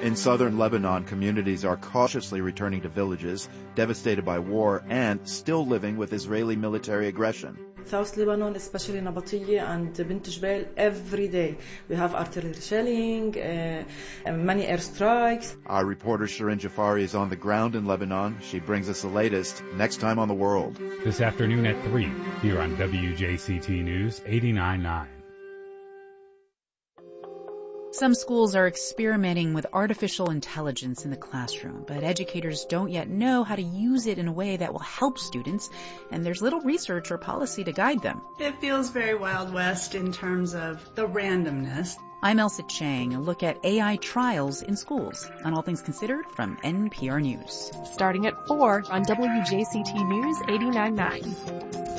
In southern Lebanon, communities are cautiously returning to villages devastated by war and still living with Israeli military aggression. South Lebanon, especially Nabatiyya and Bint Jbeil, every day we have artillery shelling, many airstrikes. Our reporter Shirin Jafari is on the ground in Lebanon. She brings us the latest next time on The World. This afternoon at 3 here on WJCT News 89.9. Some schools are experimenting with artificial intelligence in the classroom, but educators don't yet know how to use it in a way that will help students, and there's little research or policy to guide them. It feels very Wild West in terms of the randomness. I'm Elsa Chang, a look at AI trials in schools on All Things Considered from NPR News. Starting at 4 on WJCT News 89.9.